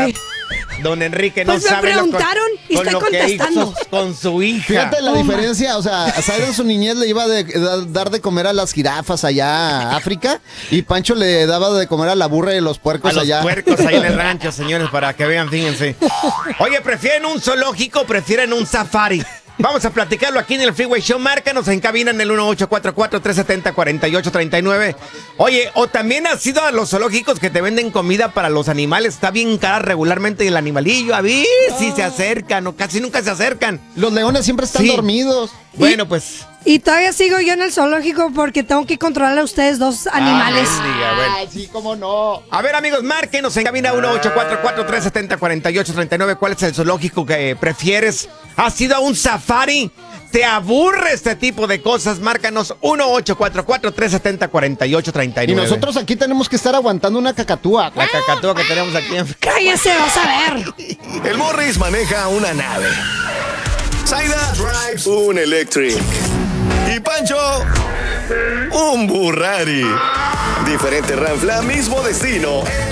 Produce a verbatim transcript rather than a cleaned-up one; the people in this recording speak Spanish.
Ay. Don Enrique no pues sabe me preguntaron lo, con, y con estoy lo que contestando. hizo con su hija. Fíjate la Oh, diferencia, o sea, Zaida en su niñez le iba a de- da- dar de comer a las jirafas allá a África y Pancho le daba de comer a la burra y los puercos A los allá. puercos ahí en el rancho, señores, para que vean, fíjense. Oye, ¿prefieren un zoológico o prefieren un safari? Vamos a platicarlo aquí en el Freeway Show. Márcanos en cabina en el uno ocho cuatro cuatro, tres siete cero, cuatro ocho tres nueve. Oye, o también has ido a los zoológicos que te venden comida para los animales. Está bien cara regularmente el animalillo. A ver si se acercan o casi nunca se acercan. Los leones siempre están Sí. dormidos. Bueno, pues... Y todavía sigo yo en el zoológico porque tengo que controlar a ustedes dos animales. Ah, mendiga, bueno. Ay, sí, cómo no. A ver, amigos, márquenos en cabina uno ocho cuatro cuatro, tres siete cero, cuatro ocho tres nueve. ¿Cuál es el zoológico que prefieres? ¿Has ido a un safari? ¿Te aburre este tipo de cosas? Márcanos uno ocho cuatro cuatro, tres siete cero, cuatro ocho tres nueve. Y nosotros aquí tenemos que estar aguantando una cacatúa. La cacatúa que tenemos aquí en... Cállese, vas a ver. El Morris maneja una nave. Zaida drives un Electric. Y Pancho, un Burrari. Diferente ranfla, mismo destino.